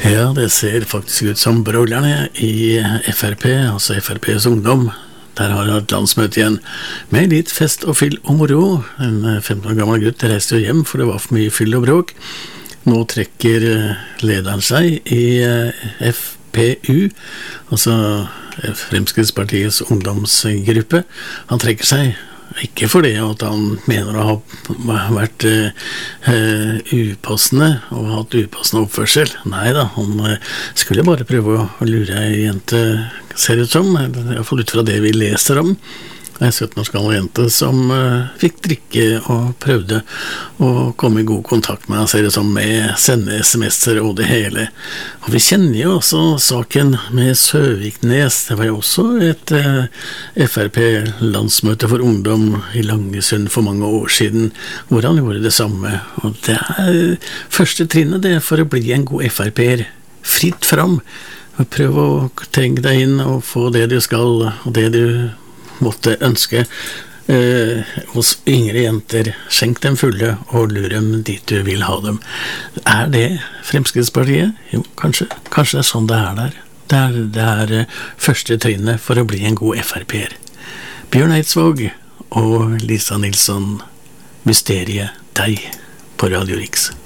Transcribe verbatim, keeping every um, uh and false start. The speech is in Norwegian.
Ja, det ser faktisk ut som broglerne i F R P, altså F R P's ungdom. Der har jeg et landsmøte igjen, med litt fest og fyll og moro. En femten år gammel gutt reiste jo hjem, for det var for mye fyll og bråk. Nå trekker lederen seg i F P U, altså Fremskrittspartiets ungdomsgruppe. Han trekker seg ikke fordi at han mener å ha vært uh, upassende og hatt upassende oppførsel. Nei da, han uh, skulle bare prøve å lure ei jente, ser ut som, i hvert fall ut fra det vi leser om. En sytten års gammel jente som uh, fikk drikke og prøvde å komme i god kontakt med han, ser det som, med sende sms'er og det hele. Og vi kjenner jo også saken med Søviknes. Det var jo også et uh, F R P-landsmøte for ungdom i Langesund for mange år siden, hvor han gjorde det samme. Og det er første trinnet det for å bli en god F R P-er. Fritt fram. Prøv å tenke deg inn og få det du skal, og det du måtte ønske eh, hos yngre jenter. Skjenk dem fulle og lur dem dit du vil ha dem. Er det Fremskrittspartiet? Jo, kanskje. Kanskje det er sånn det er der. Det er, det er eh, første trinnet for å bli en god F R P-er. Bjørn Eidsvåg og Lisa Nilsson, Mysteriet deg på Radio Riks.